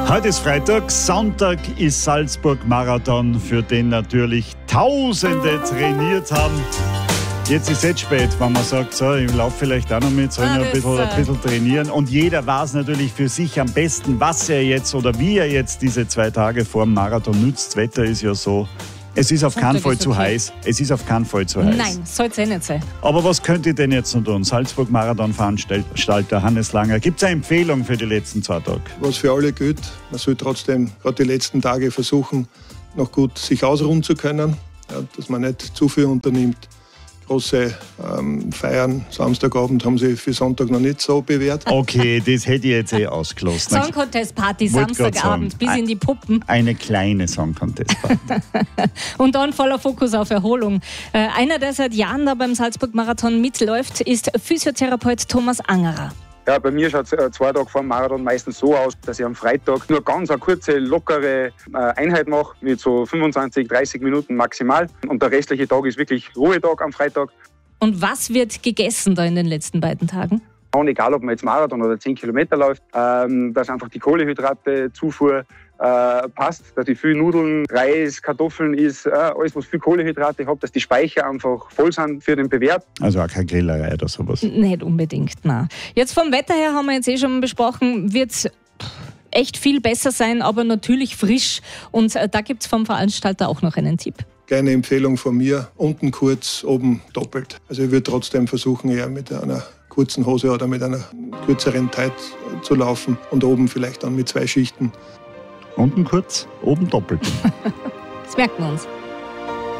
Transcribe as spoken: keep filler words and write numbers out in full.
Heute ist Freitag, Sonntag ist Salzburg-Marathon, für den natürlich Tausende trainiert haben. Jetzt ist es spät, wenn man sagt, so, ich laufe vielleicht auch noch mit, soll ich noch ein bisschen, ein bisschen trainieren. Und jeder weiß natürlich für sich am besten, was er jetzt oder wie er jetzt diese zwei Tage vor dem Marathon nutzt. Das Wetter ist ja so, es ist auf Sonntag keinen Fall ist zu okay. heiß. Es ist auf keinen Fall zu heiß. Nein, soll es eh nicht sein. Aber was könnt ihr denn jetzt noch tun? Salzburg-Marathon-Veranstalter Hannes Langer, gibt es eine Empfehlung für die letzten zwei Tage? Was für alle gilt, man soll trotzdem gerade die letzten Tage versuchen, noch gut sich ausruhen zu können, ja, dass man nicht zu viel unternimmt. Große ähm, Feiern Samstagabend haben sie für Sonntag noch nicht so bewährt. Okay, das hätte ich jetzt eh ausgeschlossen. Song Contest Party Wollte grad Samstagabend sagen. bis in die Puppen. Eine kleine Song Contest Party. Und dann voller Fokus auf Erholung. Äh, einer, der seit Jahren da beim Salzburg-Marathon mitläuft, ist Physiotherapeut Thomas Angerer. Ja, bei mir schaut es äh, zwei Tage vor dem Marathon meistens so aus, dass ich am Freitag nur ganz eine kurze, lockere äh, Einheit mache, mit so fünfundzwanzig, dreißig Minuten maximal. Und der restliche Tag ist wirklich Ruhetag am Freitag. Und was wird gegessen da in den letzten beiden Tagen? Und egal, ob man jetzt Marathon oder zehn Kilometer läuft, ähm, dass einfach die Kohlenhydrate-Zufuhr äh, passt, dass ich viel Nudeln, Reis, Kartoffeln isst, äh, alles, was viel Kohlenhydrate hat, dass die Speicher einfach voll sind für den Bewerb. Also auch keine Grillerei oder sowas. Nicht unbedingt, nein. Jetzt vom Wetter her haben wir jetzt eh schon besprochen, wird es echt viel besser sein, aber natürlich frisch. Und äh, da gibt es vom Veranstalter auch noch einen Tipp. Kleine Empfehlung von mir, unten kurz, oben doppelt. Also ich würde trotzdem versuchen, eher mit einer kurzen Hose oder mit einer kürzeren Tight zu laufen und oben vielleicht dann mit zwei Schichten. Unten kurz, oben doppelt. Das merken wir uns.